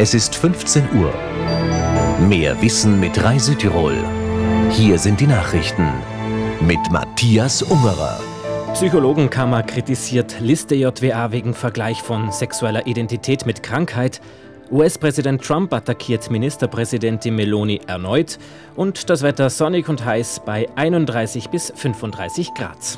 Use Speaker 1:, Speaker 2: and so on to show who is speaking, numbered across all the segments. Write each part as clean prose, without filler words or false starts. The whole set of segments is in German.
Speaker 1: Es ist 15 Uhr. Mehr Wissen mit Rai Südtirol. Hier sind die Nachrichten mit Matthias Ungerer.
Speaker 2: Psychologenkammer kritisiert Liste JWA wegen Vergleich von sexueller Identität mit Krankheit. US-Präsident Trump attackiert Ministerpräsidentin Meloni erneut. Und das Wetter sonnig und heiß bei 31 bis 35 Grad.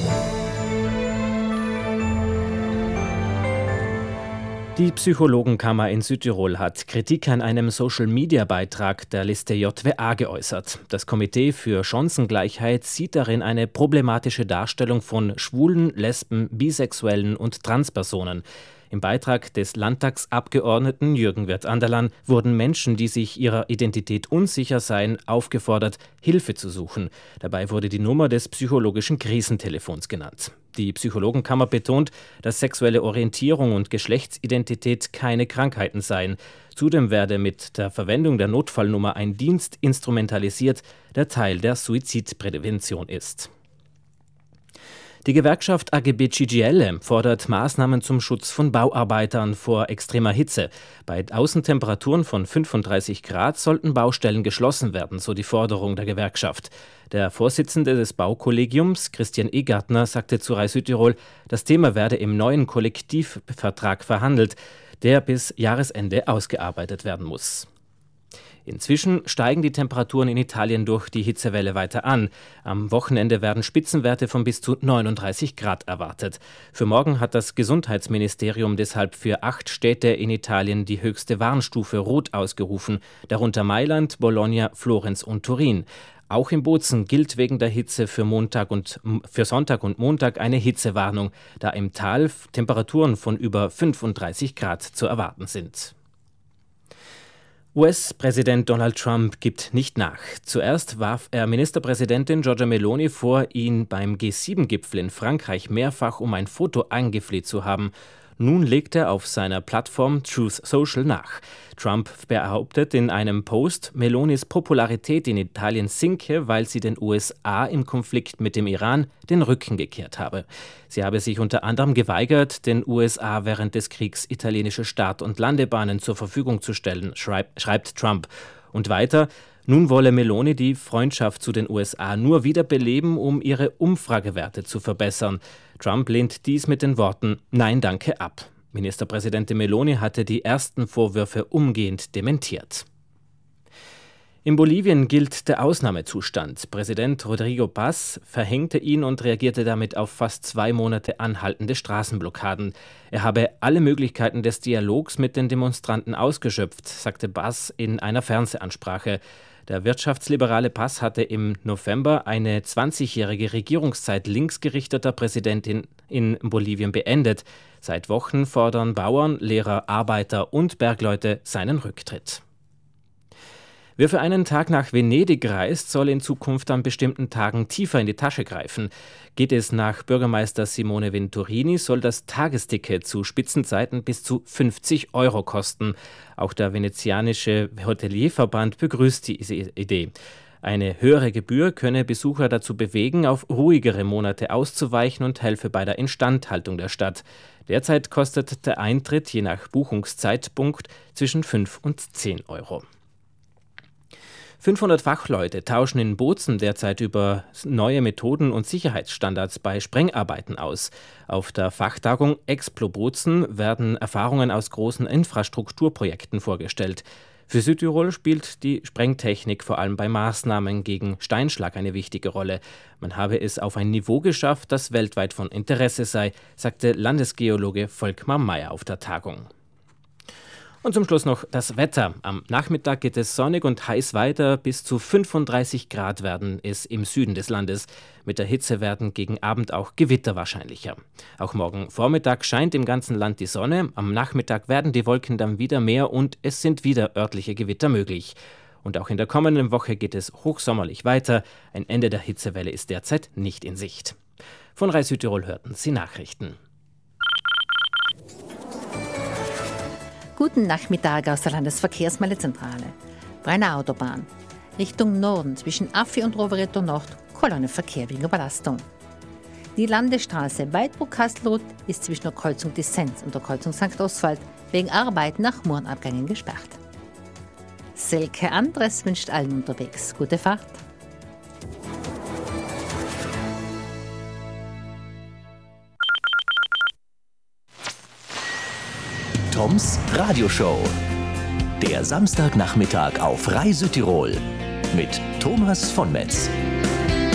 Speaker 2: Die Psychologenkammer in Südtirol hat Kritik an einem Social-Media-Beitrag der Liste JWA geäußert. Das Komitee für Chancengleichheit sieht darin eine problematische Darstellung von Schwulen, Lesben, Bisexuellen und Transpersonen. Im Beitrag des Landtagsabgeordneten Jürgen Wirth-Anderlan wurden Menschen, die sich ihrer Identität unsicher seien, aufgefordert, Hilfe zu suchen. Dabei wurde die Nummer des psychologischen Krisentelefons genannt. Die Psychologenkammer betont, dass sexuelle Orientierung und Geschlechtsidentität keine Krankheiten seien. Zudem werde mit der Verwendung der Notfallnummer ein Dienst instrumentalisiert, der Teil der Suizidprävention ist. Die Gewerkschaft AGB CGL fordert Maßnahmen zum Schutz von Bauarbeitern vor extremer Hitze. Bei Außentemperaturen von 35 Grad sollten Baustellen geschlossen werden, so die Forderung der Gewerkschaft. Der Vorsitzende des Baukollegiums, Christian Egartner, sagte zu Rai Südtirol, das Thema werde im neuen Kollektivvertrag verhandelt, der bis Jahresende ausgearbeitet werden muss. Inzwischen steigen die Temperaturen in Italien durch die Hitzewelle weiter an. Am Wochenende werden Spitzenwerte von bis zu 39 Grad erwartet. Für morgen hat das Gesundheitsministerium deshalb für 8 Städte in Italien die höchste Warnstufe Rot ausgerufen, darunter Mailand, Bologna, Florenz und Turin. Auch in Bozen gilt wegen der Hitze für Sonntag und Montag eine Hitzewarnung, da im Tal Temperaturen von über 35 Grad zu erwarten sind. US-Präsident Donald Trump gibt nicht nach. Zuerst warf er Ministerpräsidentin Giorgia Meloni vor, ihn beim G7-Gipfel in Frankreich mehrfach um ein Foto angefleht zu haben. Nun legt er auf seiner Plattform Truth Social nach. Trump behauptet in einem Post, Melonis Popularität in Italien sinke, weil sie den USA im Konflikt mit dem Iran den Rücken gekehrt habe. Sie habe sich unter anderem geweigert, den USA während des Kriegs italienische Start- und Landebahnen zur Verfügung zu stellen, schreibt Trump. Und weiter, nun wolle Meloni die Freundschaft zu den USA nur wiederbeleben, um ihre Umfragewerte zu verbessern. Trump lehnt dies mit den Worten »Nein, danke« ab. Ministerpräsidentin Meloni hatte die ersten Vorwürfe umgehend dementiert. In Bolivien gilt der Ausnahmezustand. Präsident Rodrigo Paz verhängte ihn und reagierte damit auf fast 2 Monate anhaltende Straßenblockaden. Er habe alle Möglichkeiten des Dialogs mit den Demonstranten ausgeschöpft, sagte Paz in einer Fernsehansprache. Der wirtschaftsliberale Paz hatte im November eine 20-jährige Regierungszeit linksgerichteter Präsidentin in Bolivien beendet. Seit Wochen fordern Bauern, Lehrer, Arbeiter und Bergleute seinen Rücktritt. Wer für einen Tag nach Venedig reist, soll in Zukunft an bestimmten Tagen tiefer in die Tasche greifen. Geht es nach Bürgermeister Simone Venturini, soll das Tagesticket zu Spitzenzeiten bis zu 50 € kosten. Auch der venezianische Hotelierverband begrüßt diese Idee. Eine höhere Gebühr könne Besucher dazu bewegen, auf ruhigere Monate auszuweichen und helfe bei der Instandhaltung der Stadt. Derzeit kostet der Eintritt je nach Buchungszeitpunkt zwischen 5 und 10 €. 500 Fachleute tauschen in Bozen derzeit über neue Methoden und Sicherheitsstandards bei Sprengarbeiten aus. Auf der Fachtagung Explo Bozen werden Erfahrungen aus großen Infrastrukturprojekten vorgestellt. Für Südtirol spielt die Sprengtechnik vor allem bei Maßnahmen gegen Steinschlag eine wichtige Rolle. Man habe es auf ein Niveau geschafft, das weltweit von Interesse sei, sagte Landesgeologe Volkmar Meyer auf der Tagung. Und zum Schluss noch das Wetter. Am Nachmittag geht es sonnig und heiß weiter. Bis zu 35 Grad werden es im Süden des Landes. Mit der Hitze werden gegen Abend auch Gewitter wahrscheinlicher. Auch morgen Vormittag scheint im ganzen Land die Sonne. Am Nachmittag werden die Wolken dann wieder mehr und es sind wieder örtliche Gewitter möglich. Und auch in der kommenden Woche geht es hochsommerlich weiter. Ein Ende der Hitzewelle ist derzeit nicht in Sicht. Von Rai Südtirol hörten Sie Nachrichten.
Speaker 3: Guten Nachmittag aus der Landesverkehrsmeldezentrale. Brenner Autobahn. Richtung Norden zwischen Affi und Rovereto Nord, Kolonnenverkehr wegen Überlastung. Die Landesstraße Weidbruck-Kastelruth ist zwischen der Kreuzung Dissenz und der Kreuzung St. Oswald wegen Arbeiten nach Murnabgängen gesperrt. Selke Andres wünscht allen unterwegs gute Fahrt.
Speaker 1: Toms Radioshow. Der Samstagnachmittag auf Rai Südtirol mit Thomas von Metz.